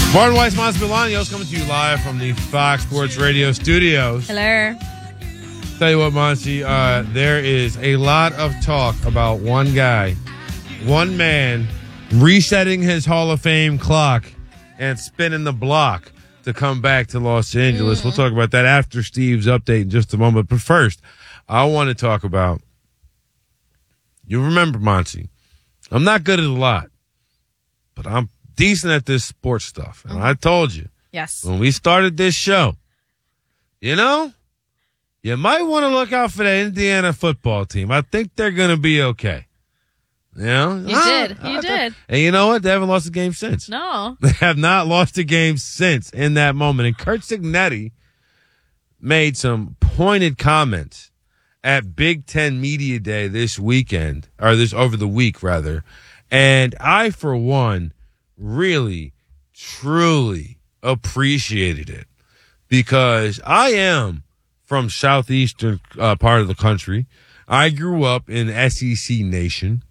Martin Weiss, Mons Bolaños coming to you live from the Fox Sports Radio studios. Hello. Tell you what, Monty, there is a lot of talk about one guy, one man, resetting his Hall of Fame clock and spinning the block to come back to Los Angeles. We'll talk about that after Steve's update in just a moment. But first, I want to talk about, you remember, Monty, I'm not good at a lot, but I'm decent at this sports stuff. And I told you, Yes. when we started this show, you know, you might want to look out for the Indiana football team. I think they're going to be okay. You know? You did. And you know what? They haven't lost a game since. No. They have not lost a game since in that moment. And Curt Cignetti made some pointed comments at Big Ten Media Day this weekend, or this over the week, rather. And I, for one, really, truly appreciated it because I am from southeastern part of the country. I grew up in SEC Nation.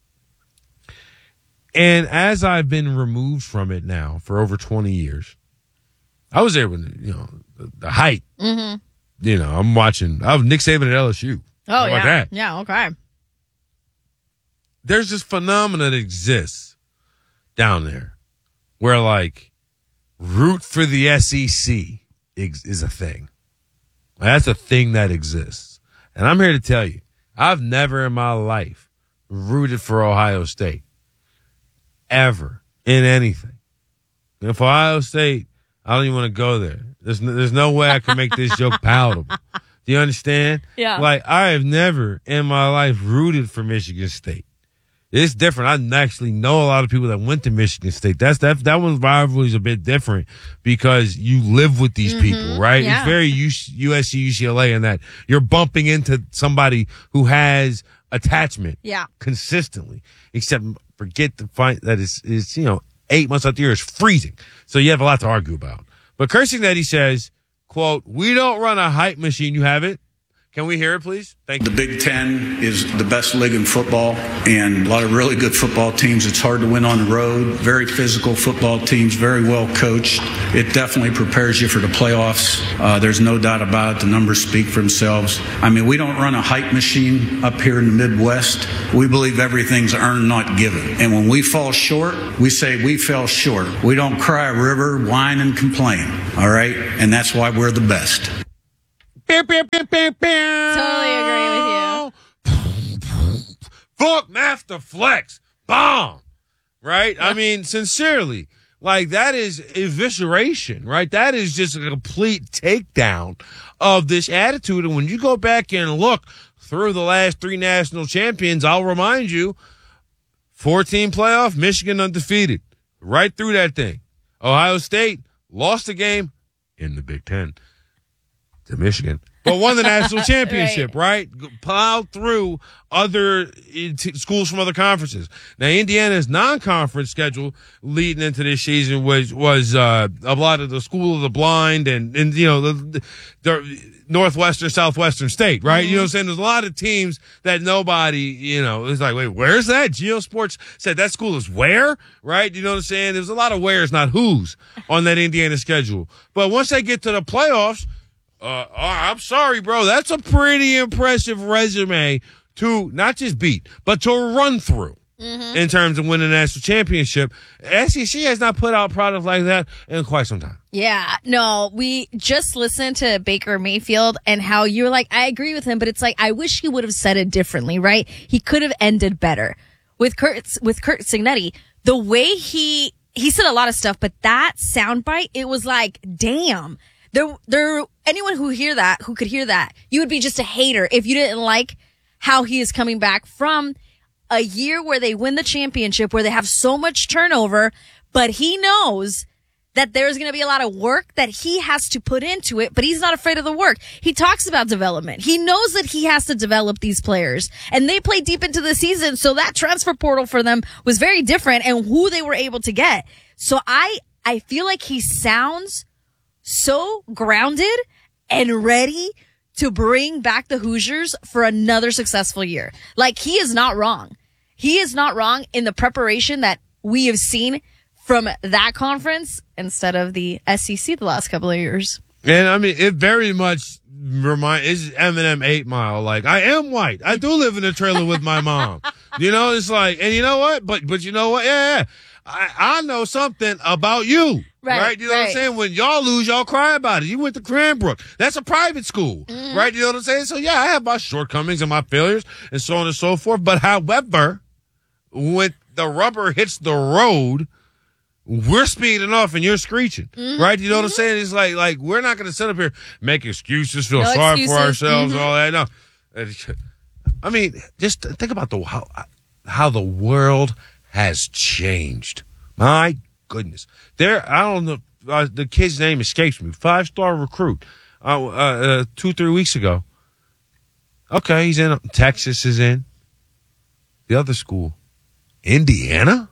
And as I've been removed from it now for over 20 years, I was there when, you know, the height. Mm-hmm. You know, I was Nick Saban at LSU. Oh, How about that? Yeah, okay. There's this phenomenon that exists down there where, like, root for the SEC is a thing. That's a thing that exists. And I'm here to tell you, I've never in my life rooted for Ohio State. Ever. In anything. And for Ohio State, I don't even want to go there. There's no way I can make this joke palatable. Do you understand? Yeah. Like, I have never in my life rooted for Michigan State. It's different. I actually know a lot of people that went to Michigan State. That one's rivalry is a bit different because you live with these people, right? Yeah. It's very USC, UCLA in that you're bumping into somebody who has attachment consistently. Except forget the fight that is 8 months out the year is freezing. So you have a lot to argue about. But cursing that he says, quote, "We don't run a hype machine." You have it? Can we hear it, please? Thank you. The Big Ten is the best league in football and a lot of really good football teams. It's hard to win on the road. Very physical football teams, very well coached. It definitely prepares you for the playoffs. There's no doubt about it. The numbers speak for themselves. I mean, we don't run a hype machine up here in the Midwest. We believe everything's earned, not given. And when we fall short, we say we fell short. We don't cry a river, whine, and complain. All right? And that's why we're the best. Totally agree with you. Fuck Master Flex. Bomb. Right? I mean, sincerely. Like, that is evisceration, right? That is just a complete takedown of this attitude. And when you go back and look through the last 3 national champions, I'll remind you, 14 playoff, Michigan undefeated. Right through that thing. Ohio State lost a game in the Big Ten to Michigan, but won the national championship, right? Plowed through other schools from other conferences. Now, Indiana's non-conference schedule leading into this season was a lot of the School of the Blind and the Northwestern, Southwestern State, right? Mm-hmm. You know what I'm saying? There's a lot of teams that nobody, it's like, wait, where's that? GeoSports said that school is where, right? You know what I'm saying? There's a lot of where's, not who's on that Indiana schedule. But once they get to the playoffs, I'm sorry, bro. That's a pretty impressive resume to not just beat, but to run through in terms of winning a national championship. SEC has not put out products like that in quite some time. Yeah, no, we just listened to Baker Mayfield and how you're like, I agree with him, but it's like, I wish he would have said it differently, right? He could have ended better. With Curt Cignetti, the way he said a lot of stuff, but that soundbite, it was like, damn. There, anyone who could hear that, you would be just a hater if you didn't like how he is coming back from a year where they win the championship, where they have so much turnover, but he knows that there's going to be a lot of work that he has to put into it, but he's not afraid of the work. He talks about development. He knows that he has to develop these players, and they play deep into the season, so that transfer portal for them was very different and who they were able to get. So I feel like he sounds so grounded and ready to bring back the Hoosiers for another successful year. Like, he is not wrong. He is not wrong in the preparation that we have seen from that conference instead of the SEC the last couple of years. And I mean, it very much is Eminem 8 Mile. Like, I am white. I do live in a trailer with my mom. You know, it's like, and you know what? But you know what? Yeah. I know something about you. Right? You know what I'm saying? When y'all lose, y'all cry about it. You went to Cranbrook. That's a private school. Mm-hmm. Right? You know what I'm saying? So yeah, I have my shortcomings and my failures and so on and so forth. But however, when the rubber hits the road, we're speeding off and you're screeching. Mm-hmm. Right? You know what I'm saying? It's like we're not going to sit up here, make excuses, feel sorry for ourselves, all that. No. I mean, just think about how the world has changed. My goodness. I don't know, the kid's name escapes me. 5-star recruit. 2-3 weeks ago. Okay, he's in. Texas is in. The other school. Indiana?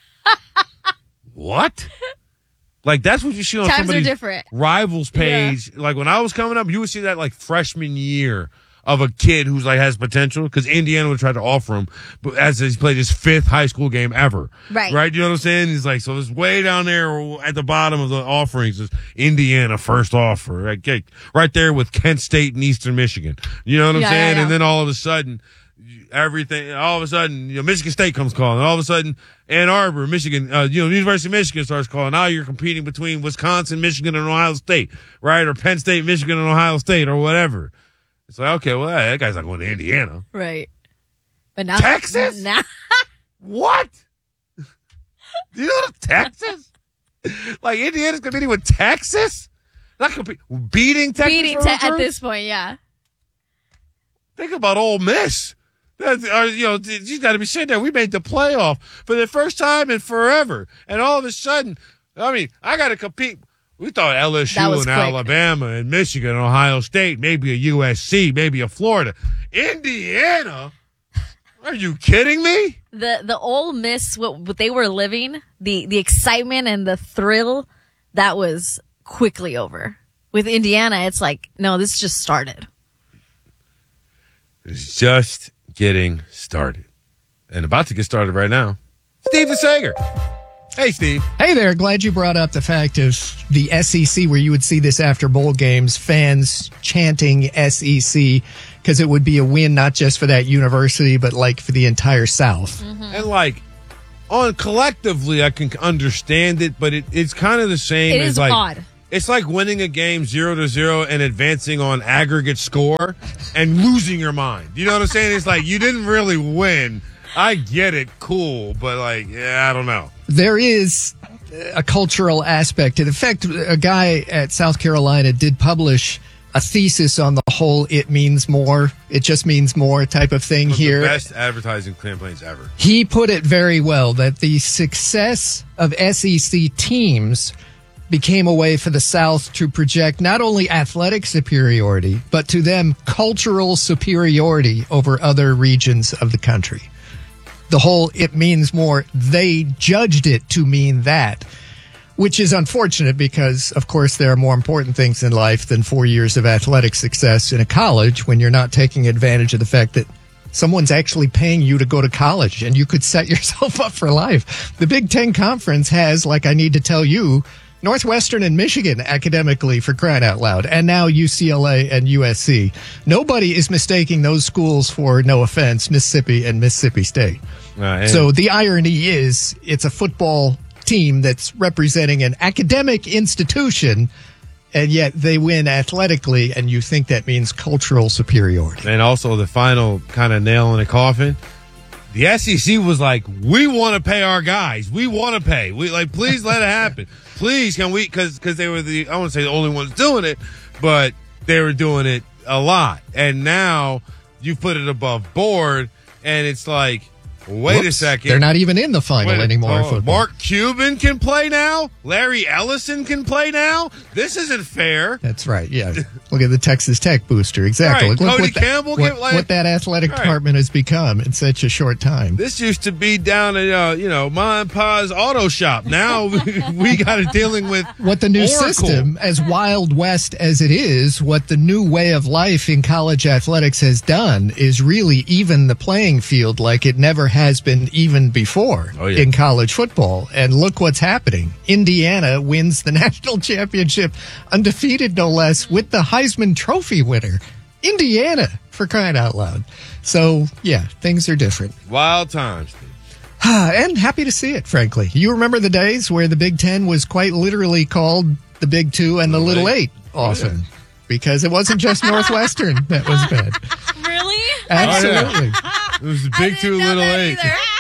What? Like, that's what you see on somebody's rivals page. Yeah. Like, when I was coming up, you would see that, like, freshman year of a kid who's like has potential, because Indiana would try to offer him, but as he's played his 5th high school game ever. Right. You know what I'm saying? He's like, so it's way down there at the bottom of the offerings is Indiana first offer. Right there with Kent State and Eastern Michigan. You know what I'm saying? Yeah. And then all of a sudden, Michigan State comes calling. And all of a sudden, Ann Arbor, Michigan, University of Michigan starts calling. Now you're competing between Wisconsin, Michigan, and Ohio State, right? Or Penn State, Michigan, and Ohio State, or whatever. It's like, okay, well, that guy's not going to Indiana. Right. But now Texas? What? Do you know Texas? Like, Indiana's competing with Texas? Not beating Texas? Beating at this point, yeah. Think about Ole Miss. You got to be sitting there. We made the playoff for the first time in forever. And all of a sudden, I mean, I got to compete. We thought LSU and Alabama and Michigan and Ohio State, maybe a USC, maybe a Florida. Indiana? Are you kidding me? The Ole Miss, what they were living, the excitement and the thrill, that was quickly over. With Indiana, it's like, no, this just started. It's just getting started. And about to get started right now. Steve DeSager. Hey, Steve. Hey there. Glad you brought up the fact of the SEC, where you would see this after bowl games, fans chanting SEC, because it would be a win not just for that university, but like for the entire South. Mm-hmm. And like, collectively, I can understand it, but it's kind of the same. It is like, odd. It's like winning a game 0-0 and advancing on aggregate score and losing your mind. You know what I'm saying? It's like, you didn't really win. I get it. Cool. But like, yeah, I don't know. There is a cultural aspect to it. In fact, a guy at South Carolina did publish a thesis on the whole "it means more, it just means more" type of thing here. The best advertising campaigns ever. He put it very well, that the success of SEC teams became a way for the South to project not only athletic superiority, but to them cultural superiority over other regions of the country. The whole "it means more," they judged it to mean that, which is unfortunate because, of course, there are more important things in life than 4 years of athletic success in a college when you're not taking advantage of the fact that someone's actually paying you to go to college and you could set yourself up for life. The Big Ten Conference has, like I need to tell you, Northwestern and Michigan academically, for crying out loud, and now UCLA and USC. Nobody is mistaking those schools for, no offense, Mississippi and Mississippi State. So the irony is it's a football team that's representing an academic institution, and yet they win athletically, and you think that means cultural superiority. And also the final kind of nail in the coffin, the SEC was like, we want to pay our guys. We want to pay. We like, please let it happen. Please, can we? Because they were I wouldn't say the only ones doing it, but they were doing it a lot. And now you put it above board, and it's like, wait a second. They're not even in the final anymore. Mark Cuban can play now? Larry Ellison can play now? This isn't fair. That's right, yeah. Look at the Texas Tech booster. Exactly. Right. Look Cody Campbell what that athletic department has become in such a short time. This used to be down at, Ma and Pa's auto shop. Now we got it dealing with what the new Oracle system, as Wild West as it is, what the new way of life in college athletics has done is really even the playing field like it never has been even before in college football. And look what's happening. Indiana wins the national championship, undefeated no less, with the Heisman Trophy winner. Indiana, for crying out loud. So, yeah, things are different. Wild times. And happy to see it, frankly. You remember the days where the Big Ten was quite literally called the Big Two and the Little Eight often. Because it wasn't just Northwestern that was bad. Really? Absolutely. It was the Big Two, Little Eight.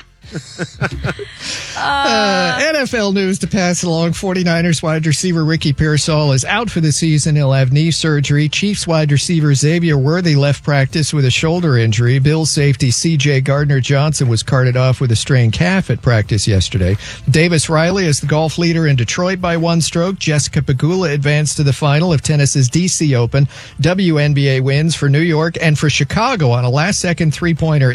NFL news to pass along. 49ers wide receiver Ricky Pearsall is out for the season. He'll have knee surgery. Chiefs wide receiver Xavier Worthy left practice with a shoulder injury. Bills safety C.J. Gardner-Johnson was carted off with a sprained calf at practice yesterday. Davis Riley is the golf leader in Detroit by one stroke. Jessica Pegula advanced to the final of tennis's D.C. Open. WNBA wins for New York and for Chicago on a last-second three-pointer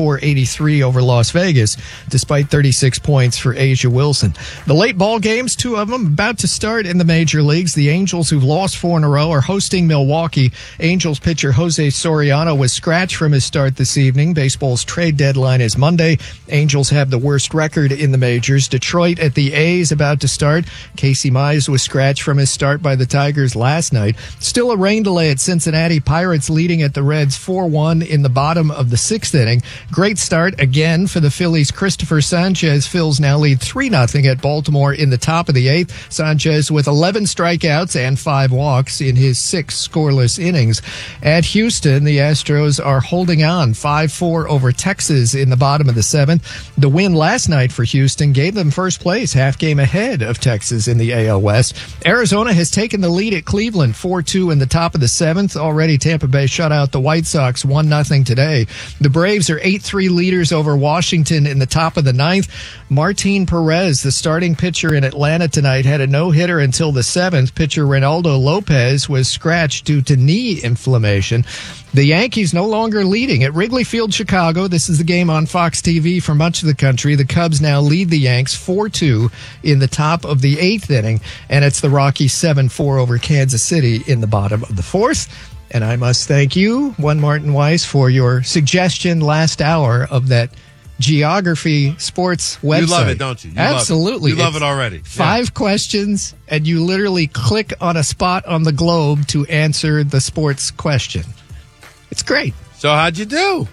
84-83 over Las Vegas, despite 36 points for Asia Wilson. The late ball games, two of them about to start in the major leagues. The Angels, who've lost 4 in a row, are hosting Milwaukee. Angels pitcher Jose Soriano was scratched from his start this evening. Baseball's trade deadline is Monday. Angels have the worst record in the majors. Detroit at the A's about to start. Casey Mize was scratched from his start by the Tigers last night. Still a rain delay at Cincinnati. Pirates leading at the Reds 4-1 in the bottom of the 6th inning. Great start again for the Phillies. Christopher Sanchez. Phils now lead 3-0 at Baltimore in the top of the 8th. Sanchez with 11 strikeouts and 5 walks in his 6 scoreless innings. At Houston, the Astros are holding on 5-4 over Texas in the bottom of the 7th. The win last night for Houston gave them first place, half game ahead of Texas in the AL West. Arizona has taken the lead at Cleveland 4-2 in the top of the 7th. Already Tampa Bay shut out the White Sox 1-0 today. The Braves are 8-3 leaders over Washington in the top of the 9th. Martin Perez, the starting pitcher in Atlanta tonight, had a no-hitter until the 7th. Pitcher Reynaldo Lopez was scratched due to knee inflammation. The Yankees no longer leading at Wrigley Field, Chicago. This is the game on Fox TV for much of the country. The Cubs now lead the Yanks 4-2 in the top of the 8th inning, and it's the Rockies 7-4 over Kansas City in the bottom of the 4th. And I must thank you, one Martin Weiss, for your suggestion last hour of that Geography Sports website. You love it, don't you? Absolutely. You love it already. 5 questions, and you literally click on a spot on the globe to answer the sports question. It's great. So how'd you do?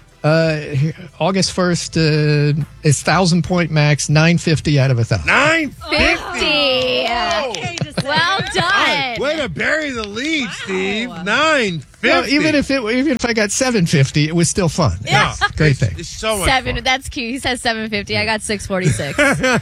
August 1st is 1,000-point max, 950 out of 1,000. 950. Well done. Way to bury the lead, Steve. 950. Well, even if I got 750, it was still fun. Yeah. No, great thing. It's so much fun. That's cute. He said 750. I got 646.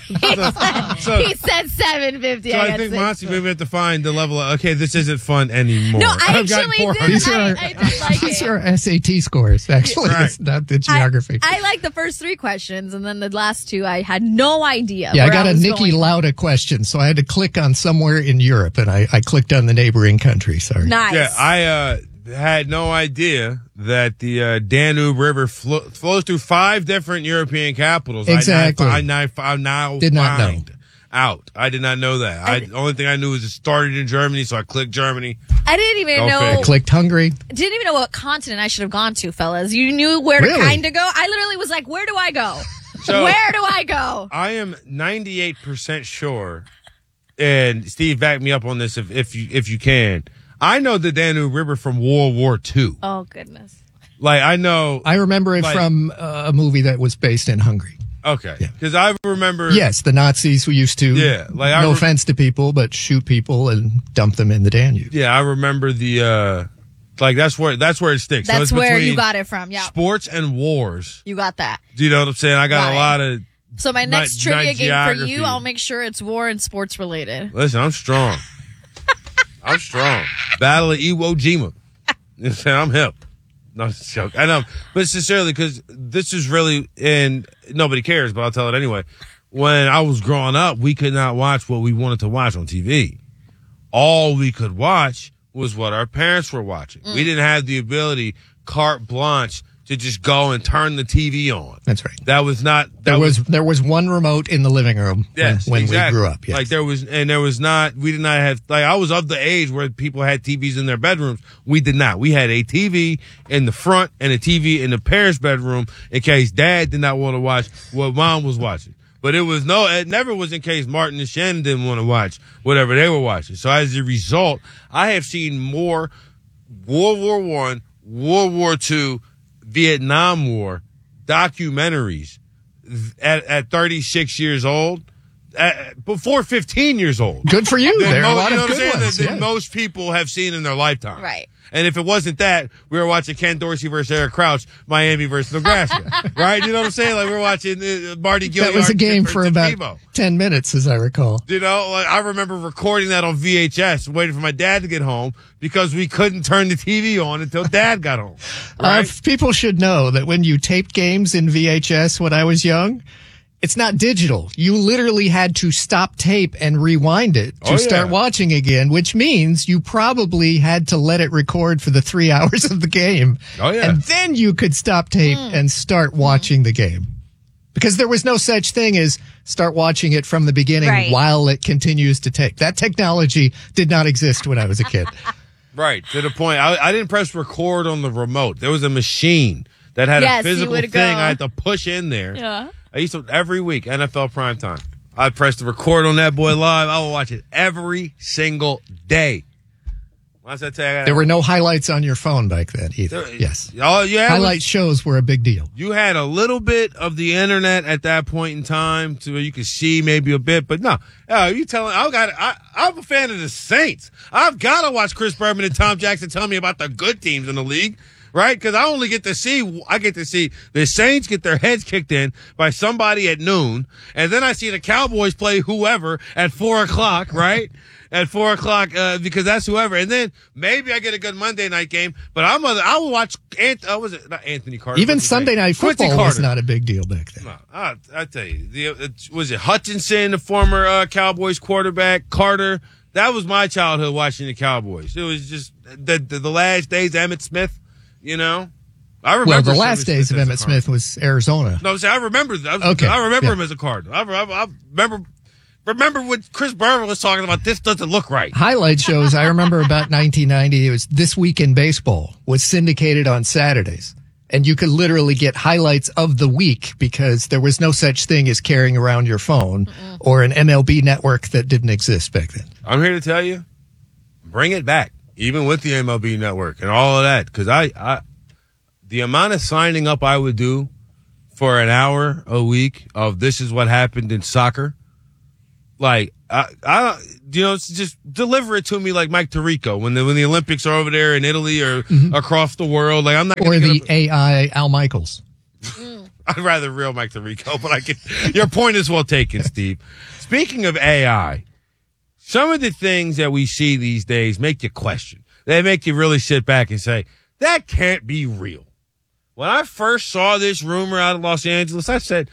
He said 750. So I think, Monty, maybe we have to find the level of, okay, this isn't fun anymore. No, I I've gotten actually 400. did. I did like These it. are SAT scores, actually. Right. It's not the geography. I like the first 3 questions, and then the last 2, I had no idea. Yeah, I where got a was Niki going. Lauda question, so I had to click on somewhere in Europe, and I clicked on the neighboring country. Sorry. Nice. Yeah, I had no idea that the Danube River flows through 5 different European capitals. Exactly. I now Did not know. find out. I did not know that. The only thing I knew is it started in Germany, so I clicked Germany. I didn't even know. I clicked Hungary. Didn't even know what continent I should have gone to, fellas. You knew where Really? to kind of go. I literally was like, where do I go? So- Where do I go? I am 98% sure, and Steve, back me up on this if you can. I know the Danube River from World War II. Oh, goodness. Like, I know. I remember it Like- from a movie that was based in Hungary. Okay. Because I remember. Yes, the Nazis who used to, Yeah, like no offense to people, but shoot people and dump them in the Danube. Yeah, I remember the. Like, that's where it sticks. So That's it's where you between got it from. Yeah. Sports and wars. You got that. Do you know what I'm saying? I got Right. a lot of. So my next Not trivia game for you, geography. I'll make sure it's war and sports related. Listen, I'm strong. I'm strong. Battle of Iwo Jima. You know what I'm saying? I'm hip. No, it's a joke. I know. But sincerely, because this is really, and nobody cares, but I'll tell it anyway. When I was growing up, we could not watch what we wanted to watch on TV. All we could watch was what our parents were watching. We didn't have the ability, carte blanche, to just go and turn the TV on. That's right. That was not. There was one remote in the living room when exactly. we grew up. Yes. Like we did not have, like, I was of the age where people had TVs in their bedrooms. We did not. We had a TV in the front and a TV in the parents' bedroom in case Dad did not want to watch what Mom was watching. But it never was in case Martin and Shannon didn't want to watch whatever they were watching. So as a result, I have seen more World War I, World War II, Vietnam War documentaries at 36 years old, before 15 years old. Good for you. There are a lot of good ones. That most people have seen in their lifetime. Right. And if it wasn't that, we were watching Ken Dorsey versus Eric Crouch, Miami versus Nebraska. Right? You know what I'm saying? Like, we were watching Marty Gilliard. That was a game for about Tebow. 10 minutes, as I recall. You know, like, I remember recording that on VHS, waiting for my dad to get home because we couldn't turn the TV on until Dad got home. Right? People should know that when you taped games in VHS when I was young, it's not digital. You literally had to stop tape and rewind it to start watching again, which means you probably had to let it record for the 3 hours of the game. Oh, yeah. And then you could stop tape and start watching the game. Because there was no such thing as start watching it from the beginning while it continues to tape. That technology did not exist when I was a kid. Right. To the point. I didn't press record on the remote. There was a machine that had a physical thing I had to push in there. Yeah. I used to, every week, NFL primetime. I'd press the record on that boy live. I would watch it every single day. Once I tell you, there were no highlights on your phone back then either. Yes. Oh, yeah. Highlight shows were a big deal. You had a little bit of the internet at that point in time to where you could see maybe a bit, but no. You telling, I'm a fan of the Saints. I've got to watch Chris Berman and Tom Jackson tell me about the good teams in the league. Right? Because I get to see the Saints get their heads kicked in by somebody at noon, and then I see the Cowboys play whoever at 4:00, right? At 4:00, because that's whoever. And then maybe I get a good Monday night game, but I will watch, was it not Anthony Carter? Even Sunday night football was not a big deal back then. No, I tell you, was it Hutchinson, the former Cowboys quarterback, Carter? That was my childhood watching the Cowboys. It was just the last days, Emmitt Smith. You know, I remember. Well, the last days of Emmitt Smith was Arizona. No, see, I remember. I remember him as a Cardinal. I remember when Chris Berman was talking about this doesn't look right. Highlight shows. I remember about 1990. It was This Week in Baseball was syndicated on Saturdays, and you could literally get highlights of the week because there was no such thing as carrying around your phone or an MLB network that didn't exist back then. I'm here to tell you, bring it back. Even with the MLB network and all of that, because the amount of signing up I would do for an hour a week of this is what happened in soccer, like just deliver it to me like Mike Tirico when the Olympics are over there in Italy or across the world. Like I'm not. Or the AI Al Michaels. I'd rather real Mike Tirico, but your point is well taken, Steve. Speaking of AI. Some of the things that we see these days make you question. They make you really sit back and say, that can't be real. When I first saw this rumor out of Los Angeles, I said,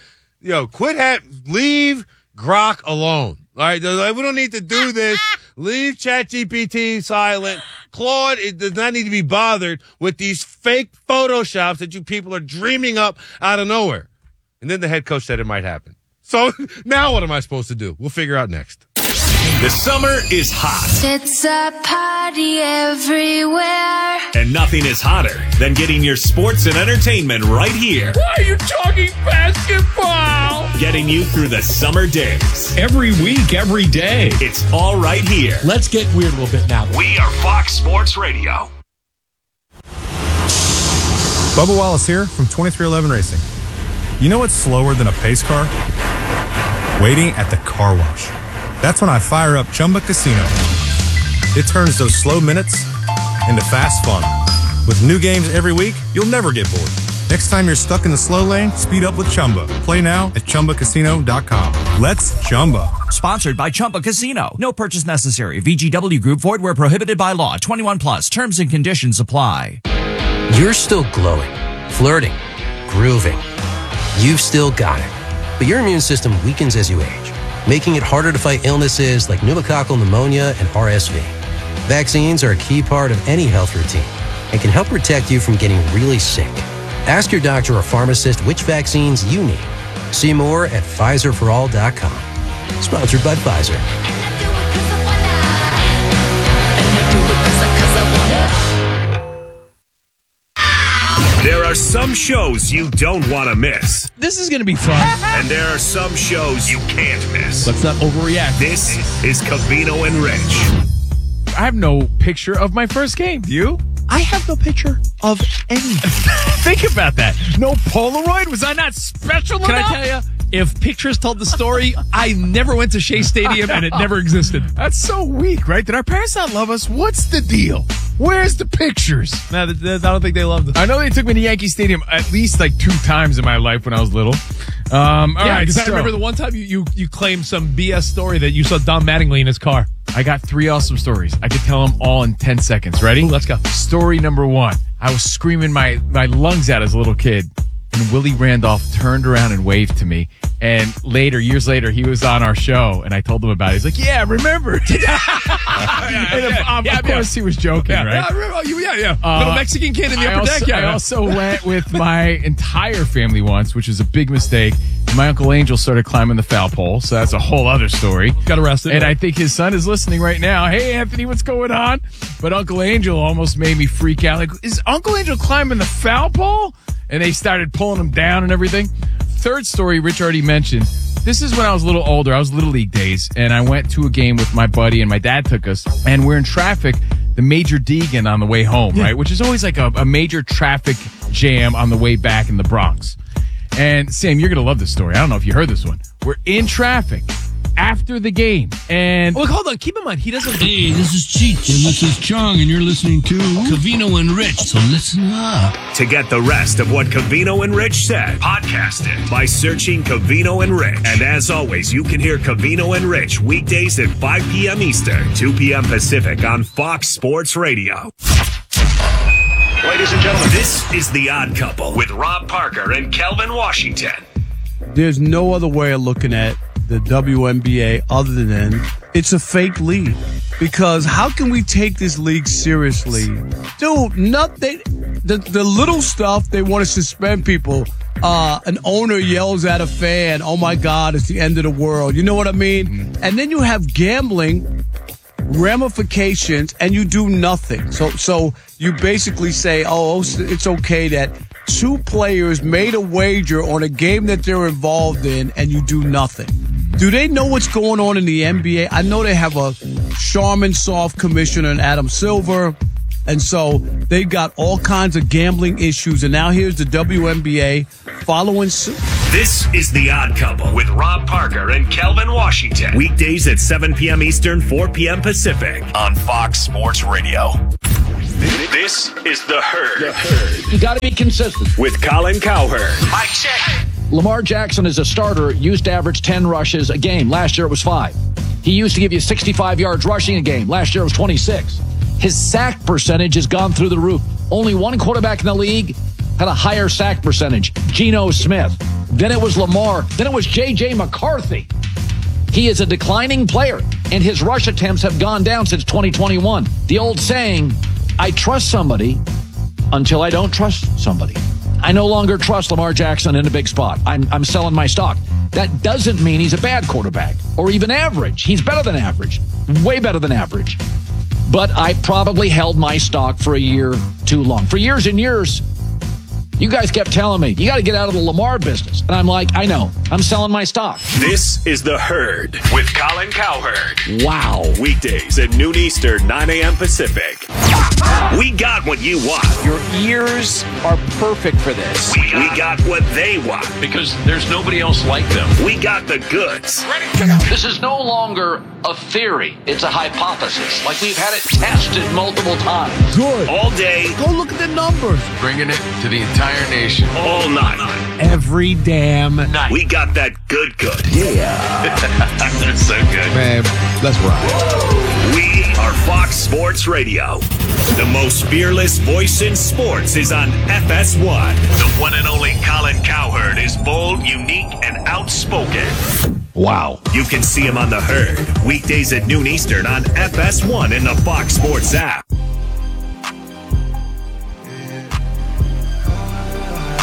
leave Grok alone. All right, we don't need to do this. Leave ChatGPT silent. Claude, it does not need to be bothered with these fake Photoshops that you people are dreaming up out of nowhere. And then the head coach said it might happen. So now what am I supposed to do? We'll figure out next. The summer is hot. It's a party everywhere. And nothing is hotter than getting your sports and entertainment right here. Why are you talking basketball? Getting you through the summer days. Every week, every day. It's all right here. Let's get weird a little bit now. We are Fox Sports Radio. Bubba Wallace here from 2311 Racing. You know what's slower than a pace car? Waiting at the car wash. That's when I fire up Chumba Casino. It turns those slow minutes into fast fun. With new games every week, you'll never get bored. Next time you're stuck in the slow lane, speed up with Chumba. Play now at ChumbaCasino.com. Let's Chumba. Sponsored by Chumba Casino. No purchase necessary. VGW Group. Void where prohibited by law. 21 plus. Terms and conditions apply. You're still glowing, flirting, grooving. You've still got it. But your immune system weakens as you age, making it harder to fight illnesses like pneumococcal pneumonia and RSV. Vaccines are a key part of any health routine and can help protect you from getting really sick. Ask your doctor or pharmacist which vaccines you need. See more at PfizerForAll.com. Sponsored by Pfizer. There are some shows you don't want to miss. This is going to be fun. And there are some shows you can't miss. Let's not overreact. This is Covino and Rich. I have no picture of my first game. Do you? I have no picture of anything. Think about that. No Polaroid? Was I not special enough? Can I tell you? If pictures told the story, I never went to Shea Stadium and it never existed. That's so weak, right? Did our parents not love us? What's the deal? Where's the pictures? No, I don't think they loved us. I know they took me to Yankee Stadium at least like 2 times in my life when I was little. All right, because I remember the one time you claimed some BS story that you saw Don Mattingly in his car. I got 3 awesome stories. I could tell them all in 10 seconds. Ready? Let's go. Story number 1. I was screaming my lungs out as a little kid. And Willie Randolph turned around and waved to me. And years later, he was on our show, and I told him about it. He's like, yeah, remember. Of course, he was joking, right? Yeah. Little Mexican kid in the upper deck. I also went with my entire family once, which is a big mistake. My Uncle Angel started climbing the foul pole, so that's a whole other story. Got arrested. And I think his son is listening right now. Hey, Anthony, what's going on? But Uncle Angel almost made me freak out. Like, is Uncle Angel climbing the foul pole? And they started pulling him down and everything. Third story, Rich already mentioned. This is when I was a little older. I was Little League days, and I went to a game with my buddy, and my dad took us. And we're in traffic, the Major Deegan on the way home, right? Which is always like a major traffic jam on the way back in the Bronx. And Sam, you're going to love this story. I don't know if you heard this one. We're in traffic after the game. And look, hold on. Keep in mind, he doesn't. Hey, this is Cheech, and this is Chong, and you're listening to Covino and Rich. So listen up. To get the rest of what Covino and Rich said, podcast it by searching Covino and Rich. And as always, you can hear Covino and Rich weekdays at 5 p.m. Eastern, 2 p.m. Pacific on Fox Sports Radio. Ladies and gentlemen, this is The Odd Couple with Rob Parker and Kelvin Washington. There's no other way of looking at the WNBA other than it's a fake league. Because how can we take this league seriously? Dude, nothing. The little stuff, they want to suspend people. An owner yells at a fan, oh my God, it's the end of the world. You know what I mean? And then you have gambling ramifications and you do nothing. So you basically say, oh, it's okay that 2 players made a wager on a game that they're involved in and you do nothing. Do they know what's going on in the NBA? I know they have a Charmin soft commissioner and Adam Silver. And so they got all kinds of gambling issues. And now here's the WNBA following suit. This is The Odd Couple with Rob Parker and Kelvin Washington. Weekdays at 7 p.m. Eastern, 4 p.m. Pacific on Fox Sports Radio. This is The Herd. You got to be consistent. With Colin Cowherd. Mike check. Lamar Jackson as a starter used to average 10 rushes a game. Last year it was 5. He used to give you 65 yards rushing a game. Last year it was 26. His sack percentage has gone through the roof. Only one quarterback in the league had a higher sack percentage, Geno Smith. Then it was Lamar. Then it was J.J. McCarthy. He is a declining player, and his rush attempts have gone down since 2021. The old saying, I trust somebody until I don't trust somebody. I no longer trust Lamar Jackson in a big spot. I'm selling my stock. That doesn't mean he's a bad quarterback or even average. He's better than average, way better than average. But I probably held my stock for a year too long. For years and years, you guys kept telling me, you got to get out of the Lamar business. And I'm like, I know. I'm selling my stock. This is The Herd with Colin Cowherd. Wow. Weekdays at noon Eastern, 9 a.m. Pacific. We got what you want. Your ears are perfect for this. We got what they want. Because there's nobody else like them. We got the goods. This is no longer a theory. It's a hypothesis. Like we've had it tested multiple times. Good. All day. Go look at the numbers. Bringing it to the entire nation. All night. Every damn night. We got that good. Yeah. That's so good. Man, let's ride. We are Fox Sports Radio. The most fearless voice in sports is on FS1. The one and only Colin Cowherd is bold, unique, and outspoken. Wow. You can see him on The Herd, weekdays at noon Eastern on FS1 in the Fox Sports app.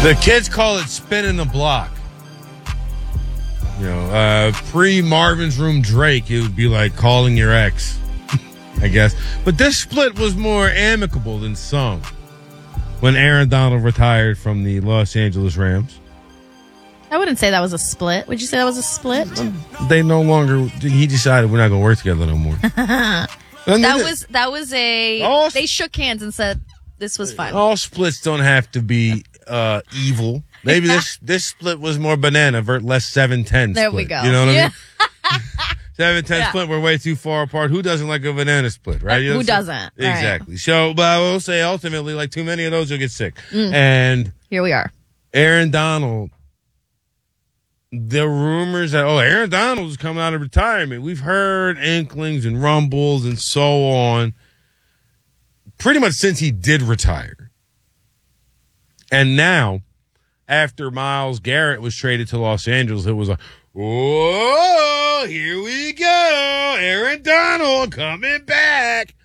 The kids call it spinning the block. You know, pre-Marvin's Room Drake, it would be like calling your ex, I guess. But this split was more amicable than some. When Aaron Donald retired from the Los Angeles Rams. I wouldn't say that was a split. Would you say that was a split? They no longer, he decided we're not going to work together no more. That was a, they shook hands and said this was fun. All splits don't have to be evil. Maybe this split was more banana, less 7-10 There split. we go. You know what I mean? 7-10 split, we're way too far apart. Who doesn't like a banana split, right? Who doesn't? Exactly. Right. So, but I will say ultimately, like too many of those, you'll get sick. And here we are. Aaron Donald, the rumors that, Aaron Donald is coming out of retirement. We've heard inklings and rumbles and so on pretty much since he did retire. And now, after Myles Garrett was traded to Los Angeles, it was like, oh, here we go. Aaron Donald coming back.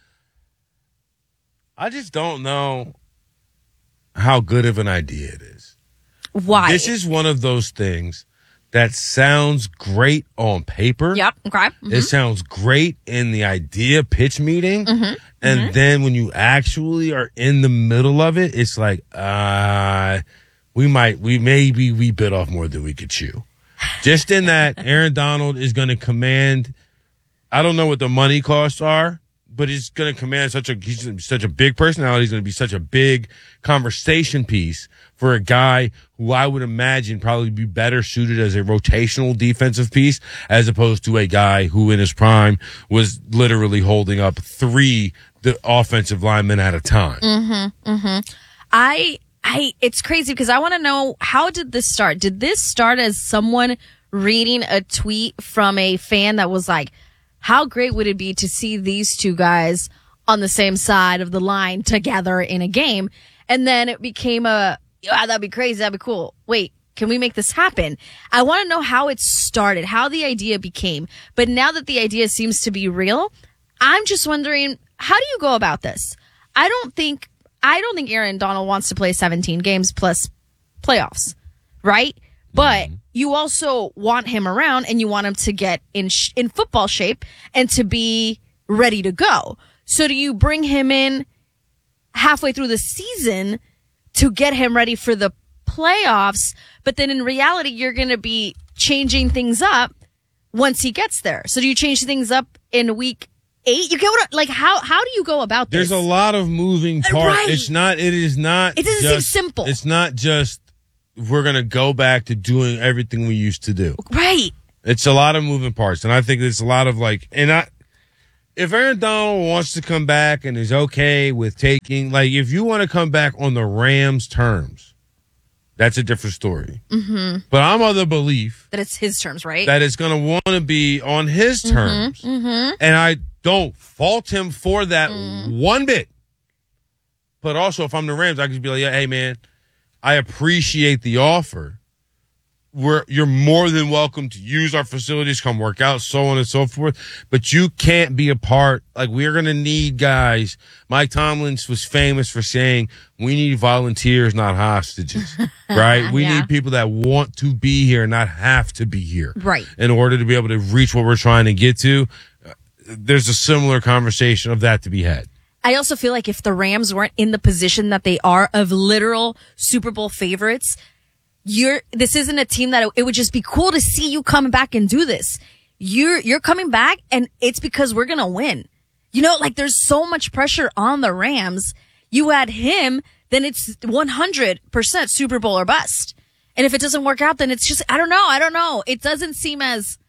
I just don't know how good of an idea it is. Why? This is one of those things that sounds great on paper. Yep. Okay. Mm-hmm. It sounds great in the idea pitch meeting. Mm-hmm. And then when you actually are in the middle of it, it's like, we bit off more than we could chew. Just in that Aaron Donald is going to command, I don't know what the money costs are, but he's going to command he's such a big personality. He's going to be such a big conversation piece for a guy who I would imagine probably be better suited as a rotational defensive piece as opposed to a guy who in his prime was literally holding up 3 offensive linemen at a time. Mm-hmm. Mm-hmm. It's crazy because I want to know, how did this start? Did this start as someone reading a tweet from a fan that was like, how great would it be to see these two guys on the same side of the line together in a game? And then it became that'd be crazy. That'd be cool. Wait, can we make this happen? I want to know how it started, how the idea became. But now that the idea seems to be real, I'm just wondering, how do you go about this? I don't think Aaron Donald wants to play 17 games plus playoffs, right? But you also want him around and you want him to get in football shape and to be ready to go. So do you bring him in halfway through the season to get him ready for the playoffs? But then in reality, you're going to be changing things up once he gets there. So do you change things up in week 8? You get what, how do you go about this? There's a lot of moving parts. Right. It doesn't seem simple. It's not just we're going to go back to doing everything we used to do. Right. It's a lot of moving parts. And I think it's a lot of if Aaron Donald wants to come back and is okay with taking, if you want to come back on the Rams' terms, that's a different story. Mm-hmm. But I'm of the belief that it's his terms, right? That it's going to want to be on his terms. Mm-hmm. And I don't fault him for that one bit. But also, if I'm the Rams, I could be like, yeah, hey, man, I appreciate the offer. You're more than welcome to use our facilities, come work out, so on and so forth. But you can't be a part. We're going to need guys. Mike Tomlin was famous for saying, we need volunteers, not hostages, right? We need people that want to be here, not have to be here. Right. In order to be able to reach what we're trying to get to. There's a similar conversation of that to be had. I also feel like if the Rams weren't in the position that they are of literal Super Bowl favorites, this isn't a team that it would just be cool to see you coming back and do this. You're coming back and it's because we're going to win. There's so much pressure on the Rams. You add him, then it's 100% Super Bowl or bust. And if it doesn't work out, then it's just, I don't know. It doesn't seem as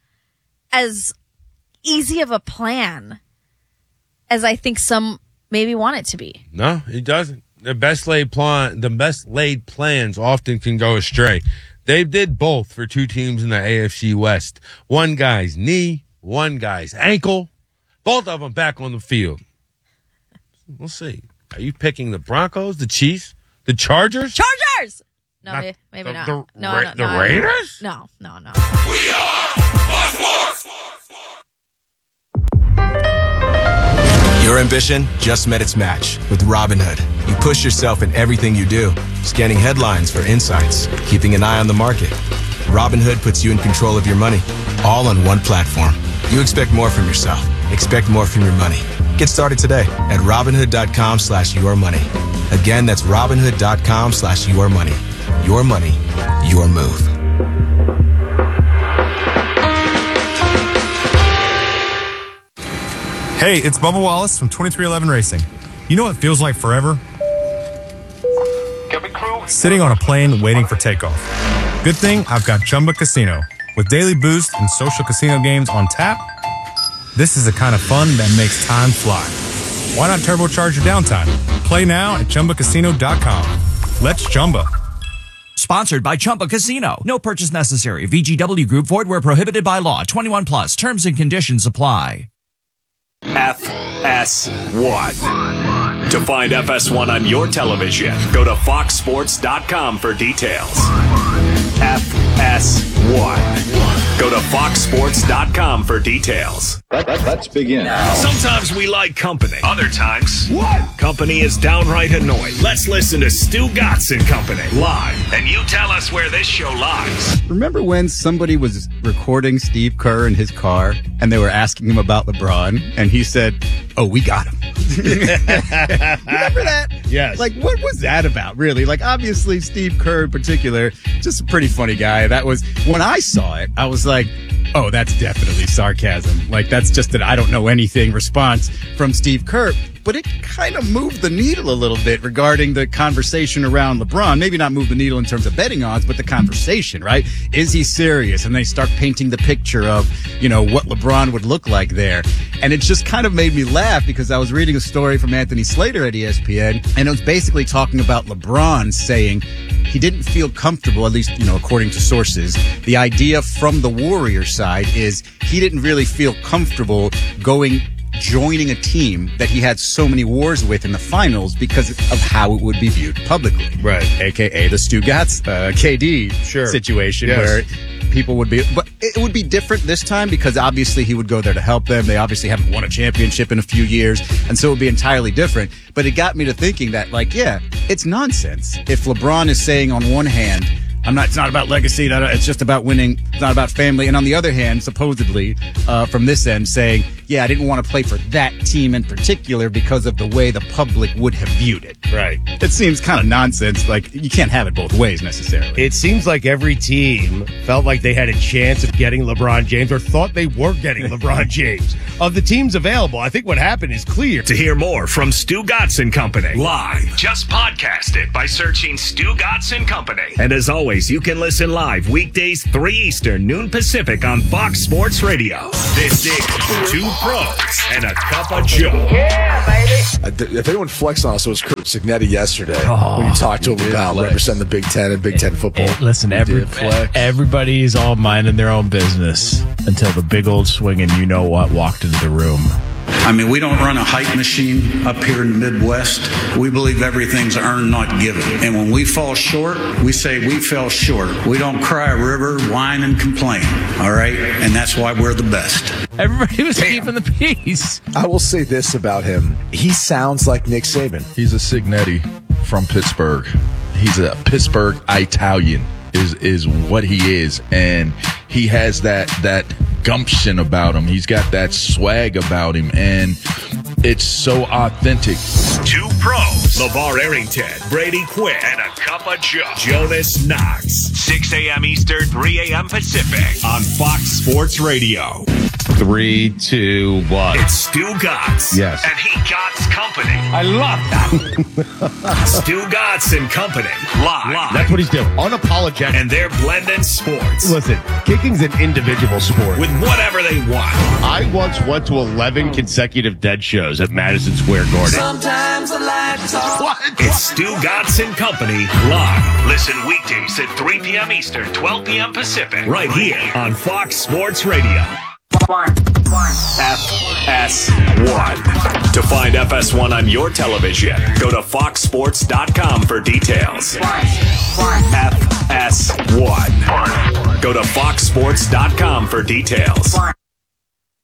easy of a plan as I think some maybe want it to be. No, it doesn't. The best laid plans often can go astray. They did both for 2 teams in the AFC West. One guy's knee, one guy's ankle. Both of them back on the field. We'll see. Are you picking the Broncos, the Chiefs, the Chargers? Chargers! No, maybe not. The Raiders? No. We are Fox Sports. Your ambition just met its match with Robinhood. You push yourself in everything you do, scanning headlines for insights, keeping an eye on the market. Robinhood puts you in control of your money, all on one platform. You expect more from yourself. Expect more from your money. Get started today at Robinhood.com/yourmoney. Again, that's Robinhood.com/yourmoney. Your money, your move. Hey, it's Bubba Wallace from 2311 Racing. You know what feels like forever? Sitting on a plane waiting for takeoff. Good thing I've got Chumba Casino. With daily boost and social casino games on tap, this is the kind of fun that makes time fly. Why not turbocharge your downtime? Play now at ChumbaCasino.com. Let's Chumba. Sponsored by Chumba Casino. No purchase necessary. VGW Group. Void where prohibited by law. 21 plus. Terms and conditions apply. FS1. To find FS1 on your television, go to foxsports.com for details. FS1. Go to foxsports.com for details. Let's begin. Sometimes we like company. Other times, company is downright annoying. Let's listen to Stu Gatz and Company live, and you tell us where this show lies. Remember when somebody was recording Steve Kerr in his car and they were asking him about LeBron and he said, "Oh, we got him." Remember that? Yes. Like, what was that about, really? Like, obviously, Steve Kerr in particular, just a pretty funny guy. That was, when I saw it, I was like, oh, that's definitely sarcasm. Like, that's just an I don't know anything response from Steve Kerr. But it kind of moved the needle a little bit regarding the conversation around LeBron. Maybe not move the needle in terms of betting odds, but the conversation, right? Is he serious? And they start painting the picture of, what LeBron would look like there. And it just kind of made me laugh because I was reading a story from Anthony Slater at ESPN, and it was basically talking about LeBron saying he didn't feel comfortable, at least, according to sources. The idea from the Warriors side is he didn't really feel comfortable joining a team that he had so many wars with in the finals because of how it would be viewed publicly. Right. AKA the Stu Gatz, KD situation where people would be, but it would be different this time because obviously he would go there to help them. They obviously haven't won a championship in a few years. And so it would be entirely different. But it got me to thinking that it's nonsense. If LeBron is saying on one hand, it's not about legacy. It's just about winning. It's not about family. And on the other hand, supposedly, from this end, saying, I didn't want to play for that team in particular because of the way the public would have viewed it. Right. It seems kind of nonsense. Like, you can't have it both ways necessarily. It seems like every team felt like they had a chance of getting LeBron James or thought they were getting LeBron James. Of the teams available, I think what happened is clear. To hear more from Stu Gatz and Company live, just podcast it by searching Stu Gatz and Company. And as always, you can listen live weekdays 3 Eastern, noon Pacific on Fox Sports Radio. This is Two Pros and a Cup of Joe. Yeah, baby. If anyone flexed on us, it was Curt Cignetti yesterday when you talked to him about representing the Big Ten and Big Ten football. Listen, everybody is all minding their own business until the big old swinging you-know-what walked into the room. I mean, we don't run a hype machine up here in the Midwest. We believe everything's earned, not given. And when we fall short, we say we fell short. We don't cry a river, whine, and complain. All right? And that's why we're the best. Everybody was keeping the peace. I will say this about him. He sounds like Nick Saban. He's a Cignetti from Pittsburgh. He's a Pittsburgh Italian is what he is. And he has that gumption about him. He's got that swag about him, and it's so authentic. Two Pros, LeVar Arrington, Brady Quinn, and a Cup of Joe, Jonas Knox. 6 a.m. Eastern, 3 a.m. Pacific on Fox Sports Radio. 3, 2, 1. It's Stu Gatz. Yes. And he Gatz Company. I love that. Stu Gatz and Company. Live. That's what he's doing. Unapologetic. And they're blending sports. Listen, kicking's an individual sport. With whatever they want. I once went to 11 consecutive Dead shows at Madison Square Garden. Sometimes the lights are what? It's Stu Gatz and Company live. Listen weekdays at 3 p.m. Eastern, 12 p.m. Pacific. Right here on Fox Sports Radio. FS1. To find FS1 on your television, go to foxsports.com for details. FS1. Go to foxsports.com for details.